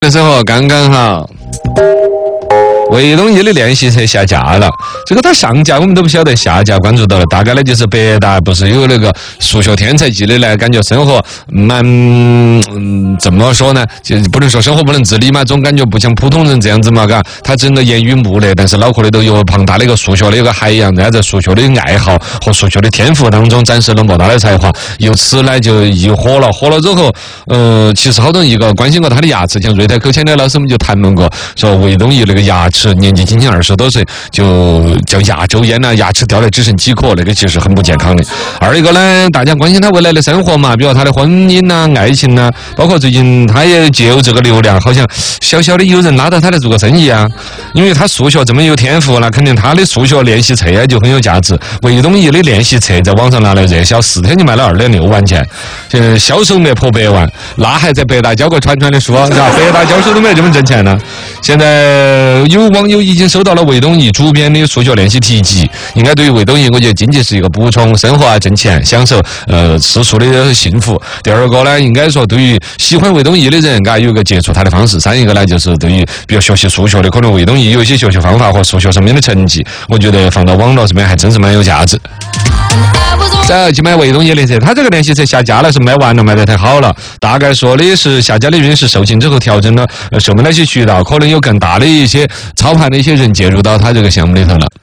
的时候刚刚好，卫东义的练习册下架了，这个它上架我们都不晓得，下架关注到了。大概呢就是北大不是有那个数学天才系的呢，感觉生活蛮怎么说呢？就不能说生活不能自理嘛，总感觉不像普通人这样子嘛，嘎。他整个言语木讷，但是脑壳里头有庞大的一个数学的一个海洋，在数学的爱好和数学的天赋当中展示了莫大的才华。由此呢就一火了，火了之后，其实好多一个关心过他的牙齿，像瑞泰口腔的老师们就谈论过，说卫东义那个牙齿年纪仅仅20多岁就叫牙周炎啊，牙齿掉的只剩几颗，那个其实很不健康的。二一个呢，大家关心他未来的生活嘛，比如他的婚姻呐、爱情呐，包括最近他也借由这个流量，好像小小的有人拉到他来做个生意啊。因为他数学这么有天赋，那肯定他的数学练习册啊就很有价值。卫东义的练习册在网上拿来热销，4天就卖了2.6万件，销售额破100万，那还在北大教过传的书啊？北大教书都没这么挣钱呢。现在有网友已经收到了卫东义主编的数学练习题集，应该对于卫东义，我觉得经济是一个补充，生活啊挣钱，享受世俗的幸福。第二个呢，应该说对于喜欢卫东义的人，有一个接触他的方式。3一个呢，就是对于比如学习数学的，可能卫东义有一些学习方法和数学上面的成绩，我觉得放到网络上面还真是蛮有价值。再去买卫东义练习册，他这个练习册下架了，是卖完了，卖得太好了。大概说的是下架的原因是受禁之后调整了售卖那些渠道，可能有更大的一些操盘的一些人介入到他这个项目里头了。